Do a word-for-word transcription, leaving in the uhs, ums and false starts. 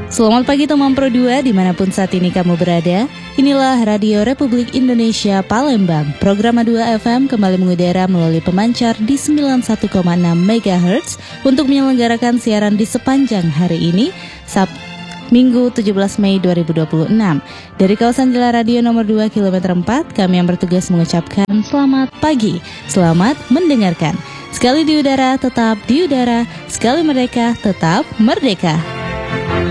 Selamat pagi teman Pro dua dimanapun saat ini kamu berada. Inilah Radio Republik Indonesia Palembang. Program A dua F M kembali mengudara melalui pemancar di sembilan puluh satu koma enam megahertz untuk menyelenggarakan siaran di sepanjang hari ini, Sabtu Minggu tujuh belas Mei dua ribu dua puluh enam. Dari kawasan Jalan Radio nomor dua kilometer empat, kami yang bertugas mengucapkan selamat pagi, selamat mendengarkan. Sekali di udara, tetap di udara. Sekali merdeka, tetap merdeka.